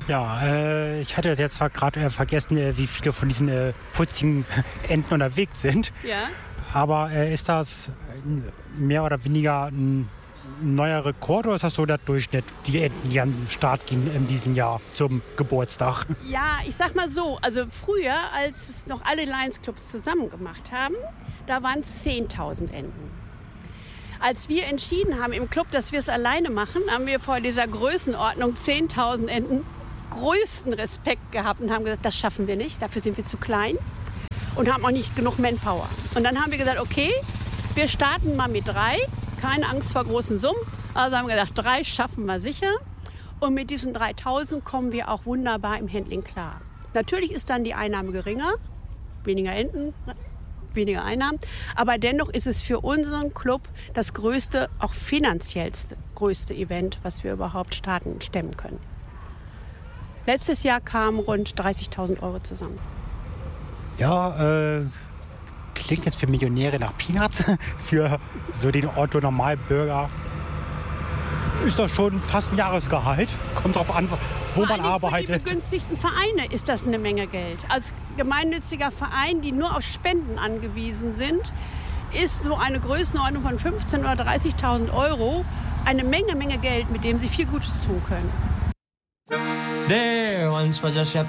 Ja, ich hatte jetzt zwar gerade vergessen, wie viele von diesen putzigen Enten unterwegs sind. Ja. Aber ist das mehr oder weniger ein neuer Rekord oder ist das so der Durchschnitt, die Enten, die an den Start gehen in diesem Jahr zum Geburtstag? Ja, ich sag mal so, also früher, als es noch alle Lions Clubs zusammen gemacht haben, da waren es 10.000 Enten. Als wir entschieden haben im Club, dass wir es alleine machen, haben wir vor dieser Größenordnung 10.000 Enten größten Respekt gehabt und haben gesagt, das schaffen wir nicht, dafür sind wir zu klein und haben auch nicht genug Manpower. Und dann haben wir gesagt, okay, wir starten mal mit 3, keine Angst vor großen Summen. Also haben wir gesagt, 3 schaffen wir sicher und mit diesen 3.000 kommen wir auch wunderbar im Handling klar. Natürlich ist dann die Einnahme geringer, weniger Enten, weniger Einnahmen. Aber dennoch ist es für unseren Club das größte, auch finanziellste größte Event, was wir überhaupt stemmen können. Letztes Jahr kamen rund 30.000 € zusammen. Ja, klingt jetzt für Millionäre nach Peanuts. Für so den Otto-Normalbürger ist das schon fast ein Jahresgehalt. Kommt drauf an, wo man arbeitet. Für die begünstigten Vereine ist das eine Menge Geld. Als gemeinnütziger Verein, die nur auf Spenden angewiesen sind, ist so eine Größenordnung von 15.000 oder 30.000 € eine Menge Geld, mit dem sie viel Gutes tun können. There once was a ship